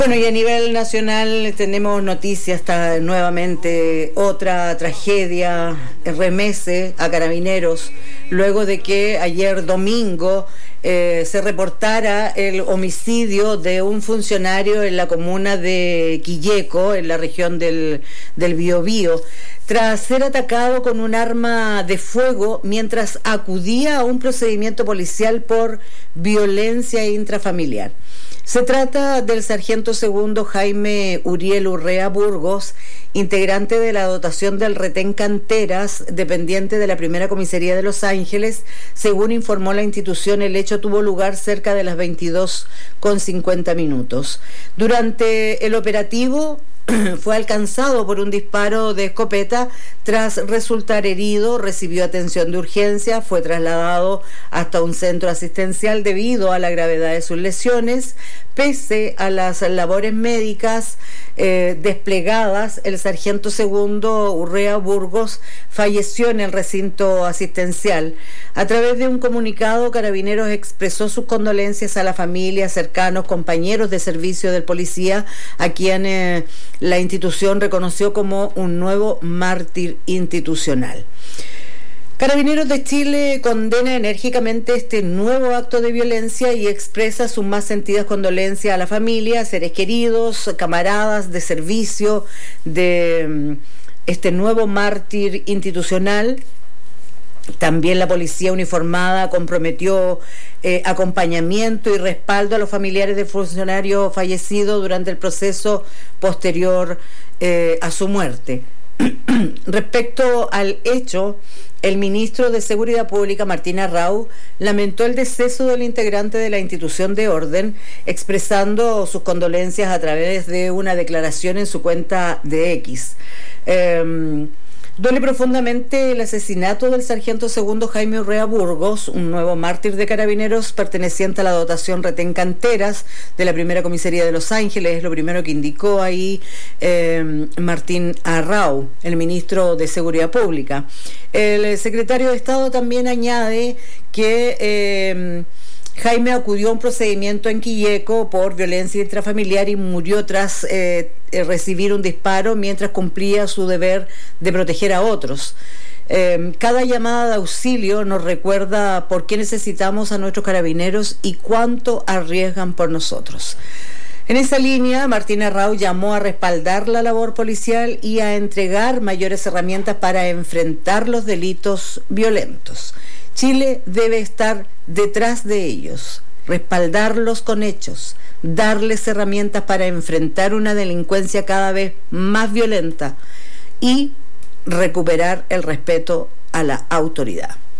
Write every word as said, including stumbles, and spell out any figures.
Bueno, y a nivel nacional tenemos noticias, está nuevamente otra tragedia, remece a Carabineros, luego de que ayer domingo eh, se reportara el homicidio de un funcionario en la comuna de Quilleco, en la región del, del Biobío, tras ser atacado con un arma de fuego mientras acudía a un procedimiento policial por violencia intrafamiliar. Se trata del sargento segundo Jaime Uriel Urrea Burgos, integrante de la dotación del retén Canteras, dependiente de la primera comisaría de Los Ángeles. Según informó la institución, el hecho tuvo lugar cerca de las veintidós con cincuenta minutos. Durante el operativo fue alcanzado por un disparo de escopeta. Tras resultar herido, recibió atención de urgencia, fue trasladado hasta un centro asistencial debido a la gravedad de sus lesiones. Pese a las labores médicas eh, desplegadas, el sargento segundo Urrea Burgos falleció en el recinto asistencial. A través de un comunicado, Carabineros expresó sus condolencias a la familia, cercanos, compañeros de servicio del policía, a quien eh, la institución reconoció como un nuevo mártir institucional. Carabineros de Chile condena enérgicamente este nuevo acto de violencia y expresa sus más sentidas condolencias a la familia, seres queridos, camaradas de servicio de este nuevo mártir institucional. También la policía uniformada comprometió eh, acompañamiento y respaldo a los familiares del funcionario fallecido durante el proceso posterior eh, a su muerte. Respecto al hecho, el ministro de Seguridad Pública, Martín Arrau, lamentó el deceso del integrante de la institución de orden, expresando sus condolencias a través de una declaración en su cuenta de X. Eh, Duele profundamente el asesinato del sargento segundo Jaime Urrea Burgos, un nuevo mártir de Carabineros perteneciente a la dotación retén Canteras de la primera comisaría de Los Ángeles. Es lo primero que indicó ahí eh, Martín Arrau, el ministro de Seguridad Pública. El secretario de Estado también añade que eh, Jaime acudió a un procedimiento en Quilleco por violencia intrafamiliar y murió tras eh, recibir un disparo mientras cumplía su deber de proteger a otros. Eh, cada llamada de auxilio nos recuerda por qué necesitamos a nuestros carabineros y cuánto arriesgan por nosotros. En esa línea, Martín Arrau llamó a respaldar la labor policial y a entregar mayores herramientas para enfrentar los delitos violentos. Chile debe estar detrás de ellos, respaldarlos con hechos, darles herramientas para enfrentar una delincuencia cada vez más violenta y recuperar el respeto a la autoridad.